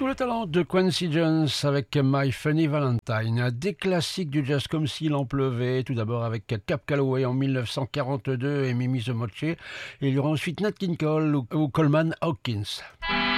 Tout le talent de Quincy Jones avec My Funny Valentine, des classiques du jazz comme s'il en pleuvait, tout d'abord avec Cab Calloway en 1942 et Mimi the Moche, et il y aura ensuite Nat King Cole ou Coleman Hawkins.